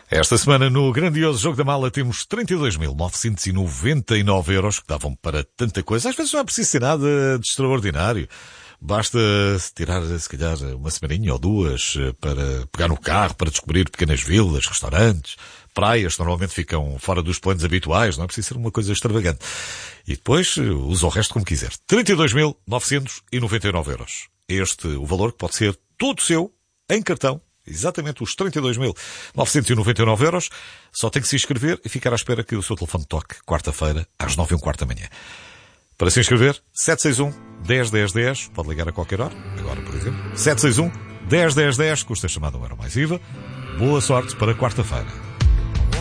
Esta semana, no grandioso Jogo da Mala, temos 32.999 euros, que davam para tanta coisa. Às vezes não é preciso ser nada de extraordinário. Basta tirar, se calhar, uma semaninha ou duas para pegar no carro, para descobrir pequenas vilas, restaurantes, praias que normalmente ficam fora dos planos habituais. Não é preciso ser uma coisa extravagante. E depois usa o resto como quiser. 32.999 euros. O valor que pode ser todo seu, em cartão. Exatamente os 32.999 euros. Só tem que se inscrever e ficar à espera que o seu telefone toque quarta-feira às 9h15 da manhã. Para se inscrever, 761-10-10-10. Pode ligar a qualquer hora. Agora, por exemplo. 761-10-10-10. Custa a chamada, não era mais IVA. Boa sorte para quarta-feira.